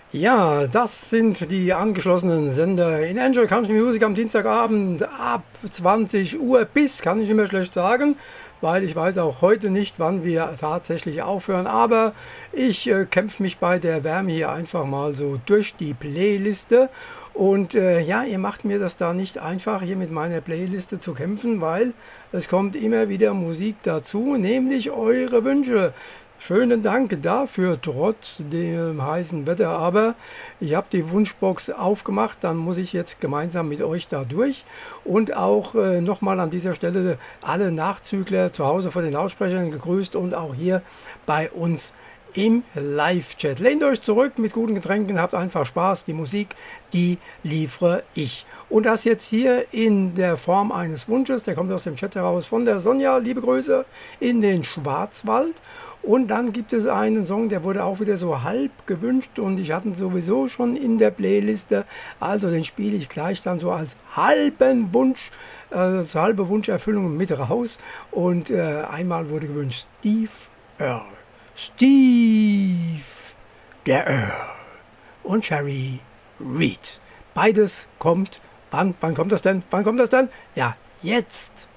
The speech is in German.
Ja, das sind die angeschlossenen Sender in Enjoy Country Music am Dienstagabend ab 20 Uhr bis, kann ich immer schlecht sagen, weil ich weiß auch heute nicht, wann wir tatsächlich aufhören. Aber ich kämpfe mich bei der Wärme hier einfach mal so durch die Playliste. Und ja, ihr macht mir das da nicht einfach, hier mit meiner Playliste zu kämpfen, weil es kommt immer wieder Musik dazu, nämlich eure Wünsche. Schönen Dank dafür, trotz dem heißen Wetter. Aber ich habe die Wunschbox aufgemacht, dann muss ich jetzt gemeinsam mit euch da durch. Und auch nochmal an dieser Stelle alle Nachzügler zu Hause vor den Lautsprechern gegrüßt und auch hier bei uns im Live-Chat. Lehnt euch zurück mit guten Getränken, habt einfach Spaß. Die Musik, die liefere ich. Und das jetzt hier in der Form eines Wunsches, der kommt aus dem Chat heraus von der Sonja. Liebe Grüße in den Schwarzwald. Und dann gibt es einen Song, der wurde auch wieder so halb gewünscht und ich hatte ihn sowieso schon in der Playliste. Also den spiele ich gleich dann so als halben Wunsch, als halbe Wunscherfüllung mit raus. Und einmal wurde gewünscht Steve Earle. Steve, der Earl und Cherry Reid. Beides kommt, wann kommt das denn? Wann kommt das denn? Ja, jetzt.